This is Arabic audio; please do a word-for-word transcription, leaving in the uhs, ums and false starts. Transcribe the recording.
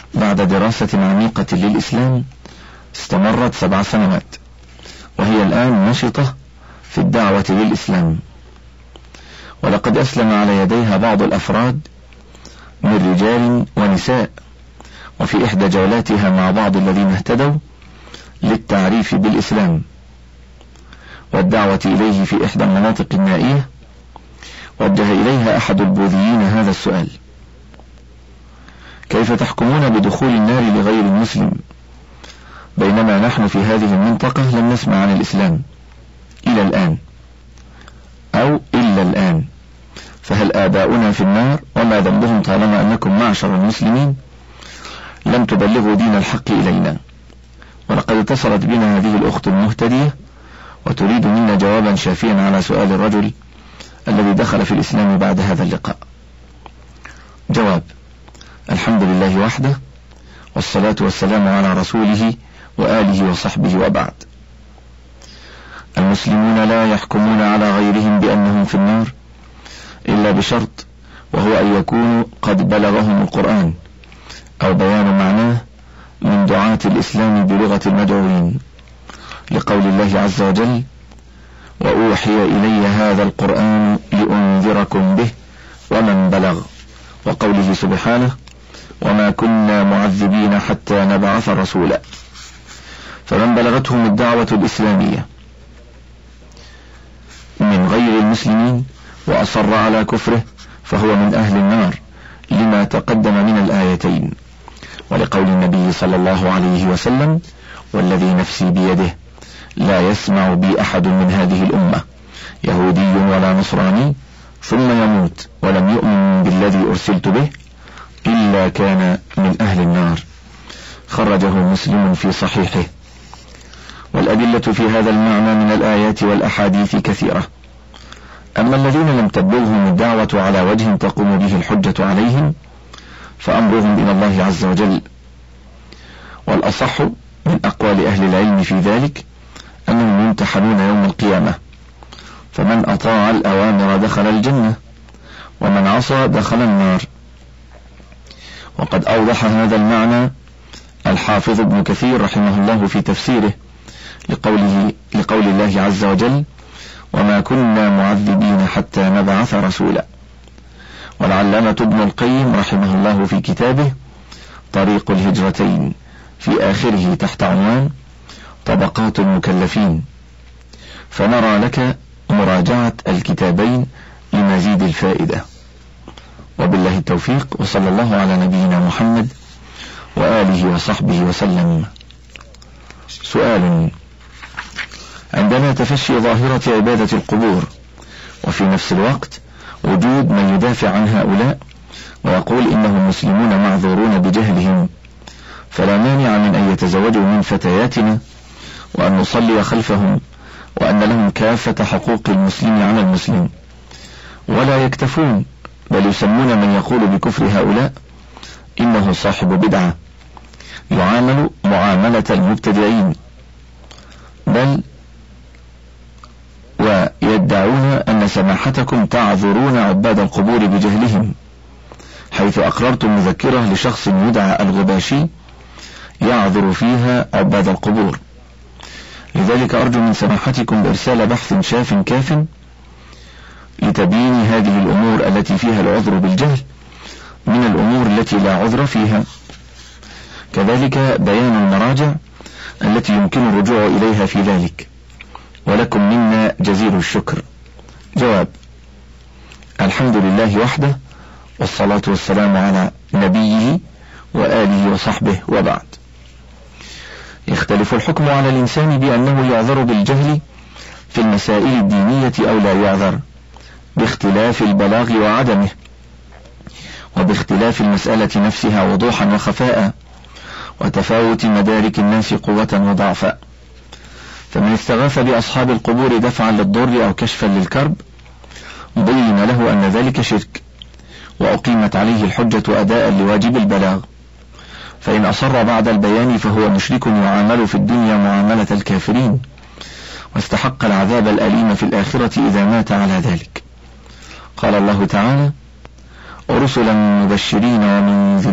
بعد دراسة عميقة للإسلام استمرت سبع سنوات، وهي الآن نشطة في الدعوة للإسلام. ولقد أسلم على يديها بعض الأفراد من رجال ونساء، وفي إحدى جولاتها مع بعض الذين اهتدوا للتعريف بالإسلام والدعوة إليه في إحدى المناطق النائية، وجه إليها أحد البوذيين هذا السؤال: كيف تحكمون بدخول النار لغير المسلم بينما نحن في هذه المنطقة لم نسمع عن الإسلام إلى الآن أو إلا الآن، فهل آباؤنا في النار وما ذنبهم طالما أنكم معشر المسلمين لم تبلغوا دين الحق إلينا؟ ولقد اتصلت بنا هذه الأخت المهتدية وتريد منا جوابا شافيا على سؤال الرجل الذي دخل في الإسلام بعد هذا اللقاء. جواب: الحمد لله وحده، والصلاة والسلام على رسوله وآله وصحبه، وبعد. المسلمون لا يحكمون على غيرهم بأنهم في النار إلا بشرط، وهو أن يكونوا قد بلغهم القرآن أو بيان معناه من دعاة الإسلام بلغة المدعوين، لقول الله عز وجل: وأوحي إلي هذا القرآن لأنذركم به ومن بلغ، وقوله سبحانه: وما كنا معذبين حتى نبعث رسولا. فمن بلغتهم الدعوة الإسلامية من غير المسلمين وأصر على كفره فهو من أهل النار، لما تقدم من الآيتين، ولقول النبي صلى الله عليه وسلم: والذي نفسي بيده لا يسمع بي أحد من هذه الأمة يهودي ولا نصراني ثم يموت ولم يؤمن بالذي أرسلت به إلا كان من أهل النار. خرجه مسلم في صحيحه. والأدلة في هذا المعنى من الآيات والأحاديث كثيرة. أما الذين لم تبلغهم الدعوة على وجه تقوم به الحجة عليهم فأمرهم إلى الله عز وجل. والأصح من أقوال أهل العلم في ذلك أنهم يمتحنون يوم القيامة، فمن أطاع الأوامر دخل الجنة، ومن عصى دخل النار. وقد أوضح هذا المعنى الحافظ ابن كثير رحمه الله في تفسيره لقوله لقول الله عز وجل: وما كنا معذبين حتى نبعث رسولا. والعلامة ابن القيم رحمه الله في كتابه طريق الهجرتين في آخره تحت عنوان طبقات المكلفين، فنرى لك مراجعة الكتابين لمزيد الفائدة. وبالله التوفيق، وصلى الله على نبينا محمد وآله وصحبه وسلم. سؤال: عندما تفشي ظاهرة عبادة القبور وفي نفس الوقت وجود من يدافع عن هؤلاء ويقول إنهم مسلمون معذورون بجهلهم، فلا مانع من أن يتزوجوا من فتياتنا وأن نصلي خلفهم، وأن لهم كافة حقوق المسلم على المسلم، ولا يكتفون بل يسمون من يقول بكفر هؤلاء إنه صاحب بدعة، يعامل معاملة المبتدعين، بل ويدعون أن سماحتكم تعذرون عباد القبور بجهلهم، حيث أقررتم مذكرة لشخص يدعى الغباشي يعذر فيها عباد القبور. لذلك أرجو من سماحتكم بإرسال بحث شاف كاف لتبيين هذه الأمور التي فيها العذر بالجهل من الأمور التي لا عذر فيها، كذلك بيان المراجع التي يمكن الرجوع إليها في ذلك، ولكم منا جزيل الشكر. جواب: الحمد لله وحده، والصلاة والسلام على نبيه وآله وصحبه، وبعد. يختلف الحكم على الإنسان بأنه يعذر بالجهل في المسائل الدينية أو لا يعذر، باختلاف البلاغ وعدمه، وباختلاف المسألة نفسها وضوحا وخفاء، وتفاوت مدارك الناس قوة وضعفا. فمن استغاث بأصحاب القبور دفعا للضر أو كشفا للكرب بين له أن ذلك شرك، وأقيمت عليه الحجة أداء لواجب البلاغ، فإن أصر بعد البيان فهو مشرك يعامل في الدنيا معاملة الكافرين، واستحق العذاب الأليم في الآخرة إذا مات على ذلك. قال الله تعالى: رسلا مبشرين ومنذرين